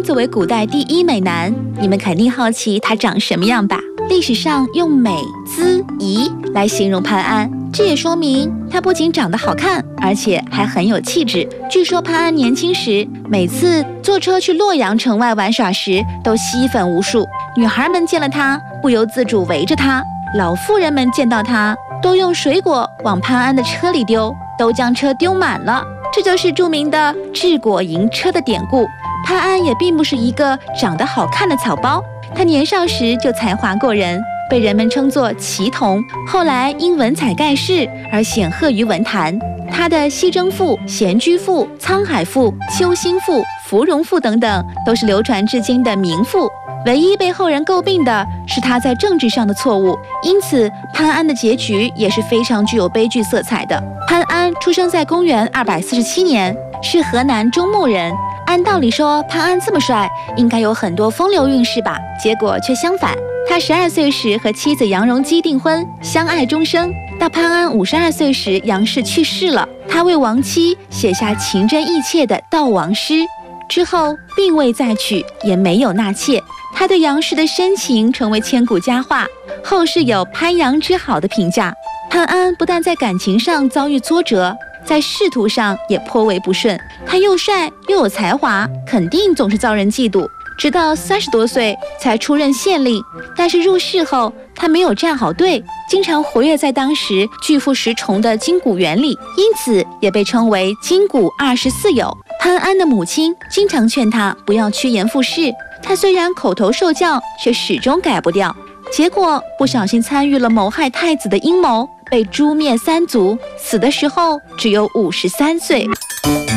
作为古代第一美男，你们肯定好奇他长什么样吧？历史上用美、姿、仪来形容潘安，这也说明他不仅长得好看，而且还很有气质。据说潘安年轻时，每次坐车去洛阳城外玩耍时，都吸粉无数。女孩们见了他，不由自主围着他；老妇人们见到他，都用水果往潘安的车里丢，都将车丢满了。这就是著名的治果迎车的典故。潘安也并不是一个长得好看的草包，他年少时就才华过人，被人们称作奇童，后来因文采盖世而显赫于文坛。他的《西征赋》《闲居赋》《沧海赋》《秋兴赋》《芙蓉赋》等等，都是流传至今的名赋。唯一被后人诟病的是他在政治上的错误，因此潘安的结局也是非常具有悲剧色彩的。潘安出生在公元247年，是河南中牟人。按道理说，潘安这么帅，应该有很多风流韵事吧？结果却相反。他12岁时和妻子杨荣基订婚，相爱终生。到潘安52岁时，杨氏去世了，他为亡妻写下情真意切的悼亡诗。之后并未再娶，也没有纳妾。他对杨氏的深情成为千古佳话，后世有潘杨之好的评价。潘安不但在感情上遭遇挫折，在仕途上也颇为不顺。他又帅又有才华，肯定总是遭人嫉妒。直到30多岁才出任县令，但是入仕后他没有站好队，经常活跃在当时巨富实崇的金谷园里，因此也被称为金谷24友。潘安的母亲经常劝他不要趋炎附势，他虽然口头受教，却始终改不掉。结果不小心参与了谋害太子的阴谋，被诛灭3族，死的时候只有53岁。